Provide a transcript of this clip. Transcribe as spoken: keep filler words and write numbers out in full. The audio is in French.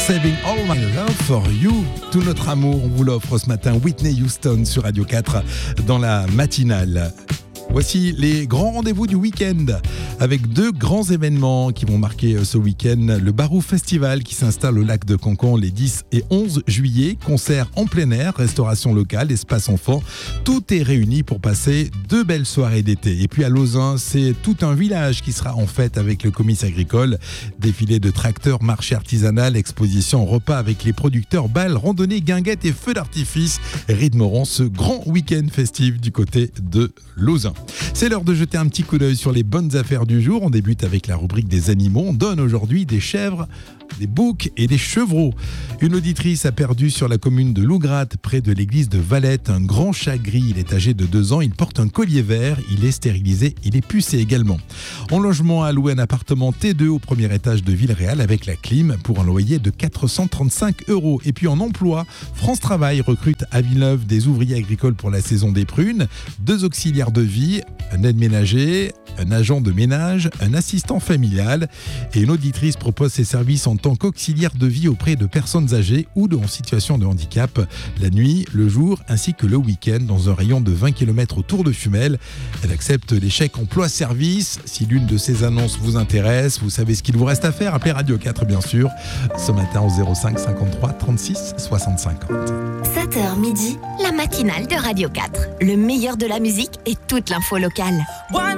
Saving All My Love for You. Tout notre amour, on vous l'offre ce matin. Whitney Houston sur Radio quatre dans la matinale. Voici les grands rendez-vous du week-end avec deux grands événements qui vont marquer ce week-end. Le Barou Festival qui s'installe au lac de Cancan les dix et onze juillet. Concert en plein air, restauration locale, espace enfant. Tout est réuni pour passer deux belles soirées d'été. Et puis à Lausanne, c'est tout un village qui sera en fête avec le comice agricole. Défilé de tracteurs, marché artisanal, exposition, repas avec les producteurs, balles, randonnées, guinguettes et feux d'artifice rythmeront ce grand week-end festif du côté de Lausanne. C'est l'heure de jeter un petit coup d'œil sur les bonnes affaires du jour. On débute avec la rubrique des animaux. On donne aujourd'hui des chèvres, des boucs et des chevreaux. Une auditrice a perdu sur la commune de Lougrade, près de l'église de Valette, un grand chat gris. Il est âgé de deux ans, il porte un collier vert, il est stérilisé, il est pucé également. En logement, a loué un appartement T deux au premier étage de Villeréal avec la clim pour un loyer de quatre cent trente-cinq euros. Et puis en emploi, France Travail recrute à Villeneuve des ouvriers agricoles pour la saison des prunes, deux auxiliaires de vie, un aide-ménager, un agent de ménage, un assistant familial et une auditrice propose ses services en tant qu'auxiliaire de vie auprès de personnes âgées ou en situation de handicap, la nuit, le jour ainsi que le week-end dans un rayon de vingt kilomètres autour de Fumel. Elle accepte les chèques emploi-service. Si l'une de ces annonces vous intéresse, vous savez ce qu'il vous reste à faire. Appelez Radio quatre bien sûr, ce matin au zéro cinq cinquante-trois trente-six soixante cinquante. sept heures midi, la matinale de Radio quatre. Le meilleur de la musique et toute l'info locale.